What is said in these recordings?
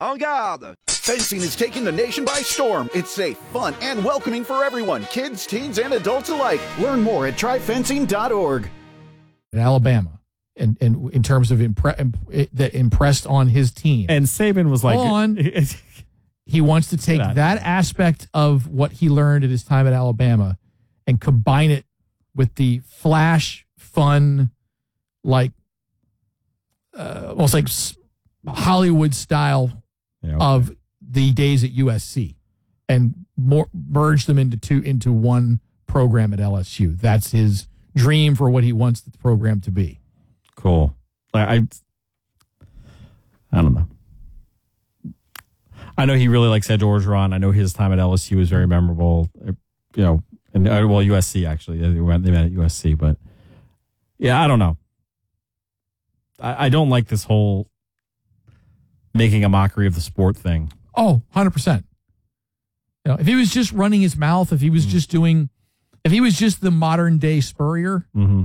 En garde! Fencing is taking the nation by storm. It's safe, fun, and welcoming for everyone, kids, teens, and adults alike. Learn more at tryfencing.org. In Alabama, and in terms of that impressed on his team. And Saban was like... He wants to take that aspect of what he learned at his time at Alabama and combine it with the flash, fun, like almost like Hollywood style of the days at USC, and merge them into one program at LSU. That's his dream for what he wants the program to be. Cool. I don't know. I know he really likes Ed Orgeron. I know his time at LSU was very memorable. And USC actually. They met at USC, but yeah, I don't know. I don't like this whole making a mockery of the sport thing. Oh, 100%. If he was just running his mouth, if he was just the modern day Spurrier,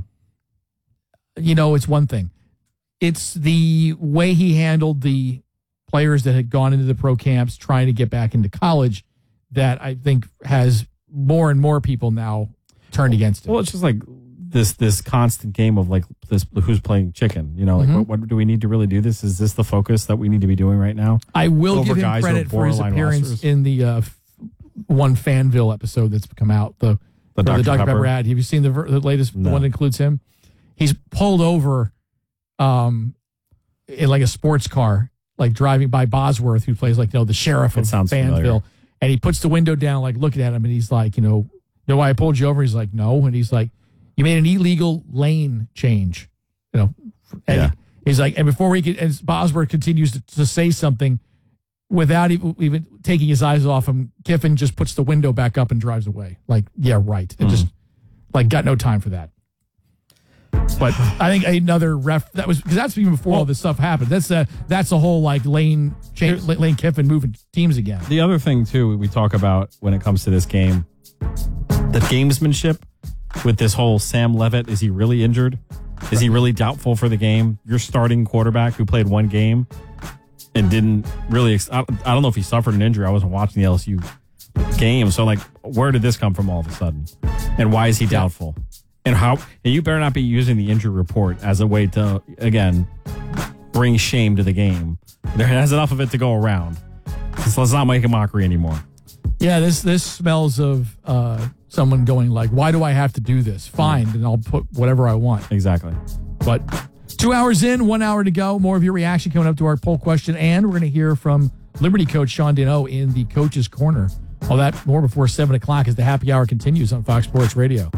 it's one thing. It's the way he handled the players that had gone into the pro camps trying to get back into college that I think has more and more people now turned against him. Well, it's just like this constant game of like this who's playing chicken. What do we need to really do this? Is this the focus that we need to be doing right now? I will give him credit for his appearance in the one Fanville episode that's come out. The Dr. Pepper ad. Have you seen the latest one that includes him? He's pulled over in like a sports car, like driving by Bosworth, who plays like the sheriff of Fanville, familiar. And he puts the window down, like looking at him, and he's like, know why I pulled you over? He's like, no, and he's like, you made an illegal lane change, And he's like, and before as Bosworth continues to say something, without even taking his eyes off him, Kiffin just puts the window back up and drives away. Like, yeah, right. It just like got no time for that. But I think another ref because that's even before all this stuff happened. That's a whole like Lane Kiffin moving teams again. The other thing too we talk about when it comes to this game, the gamesmanship with this whole Sam Levitt. Is he really injured? Is he really doubtful for the game? Your starting quarterback who played one game and didn't really. I don't know if he suffered an injury. I wasn't watching the LSU game, so like, where did this come from all of a sudden? And why is he doubtful? And you better not be using the injury report as a way to, again, bring shame to the game. There has enough of it to go around. So let's not make a mockery anymore. Yeah, this smells of someone going like, why do I have to do this? Fine, and I'll put whatever I want. Exactly. But 2 hours in, 1 hour to go. More of your reaction coming up to our poll question. And we're going to hear from Liberty coach Sean Deneau in the Coach's Corner. All that more before 7 o'clock as the happy hour continues on Fox Sports Radio.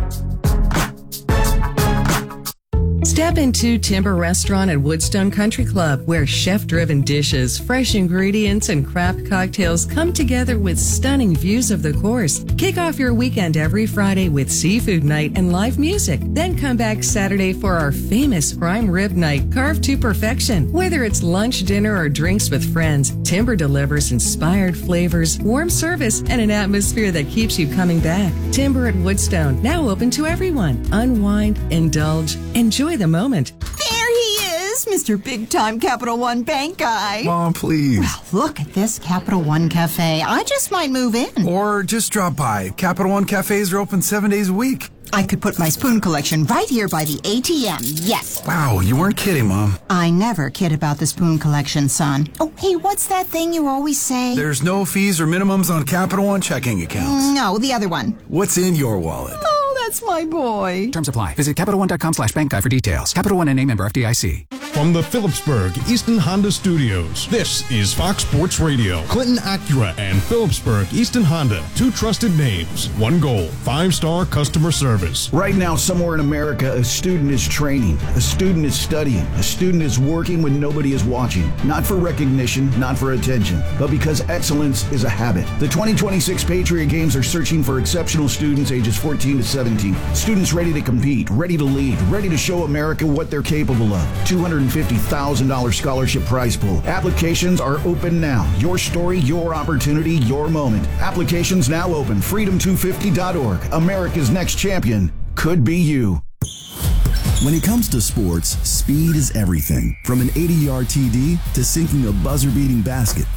Step into Timber Restaurant at Woodstone Country Club, where chef-driven dishes, fresh ingredients, and craft cocktails come together with stunning views of the course. Kick off your weekend every Friday with seafood night and live music. Then come back Saturday for our famous prime rib night, carved to perfection. Whether it's lunch, dinner, or drinks with friends, Timber delivers inspired flavors, warm service, and an atmosphere that keeps you coming back. Timber at Woodstone, now open to everyone. Unwind, indulge, enjoy the moment. There he is, Mr. Big Time Capital One Bank guy. Mom, please. Well, look at this Capital One Cafe. I just might move in. Or just drop by. Capital One cafes are open 7 days a week. I could put my spoon collection right here by the ATM, yes. Wow, you weren't kidding, Mom. I never kid about the spoon collection, son. Oh, hey, what's that thing you always say? There's no fees or minimums on Capital One checking accounts. No, the other one. What's in your wallet? Oh, that's my boy. Terms apply. Visit CapitalOne.com/bank guide for details. Capital One, N.A. member FDIC. From the Phillipsburg Easton Honda Studios, this is Fox Sports Radio. Clinton Acura and Phillipsburg Easton Honda, two trusted names, one goal, 5-star customer service. Right now, somewhere in America, a student is training, a student is studying, a student is working when nobody is watching. Not for recognition, not for attention, but because excellence is a habit. The 2026 Patriot Games are searching for exceptional students ages 14 to 17. Students ready to compete, ready to lead, ready to show America what they're capable of. $250,000 scholarship prize pool. Applications are open now. Your story, your opportunity, your moment. Applications now open. Freedom250.org. America's next champion could be you. When it comes to sports, speed is everything. From an 80-yard TD to sinking a buzzer-beating basket.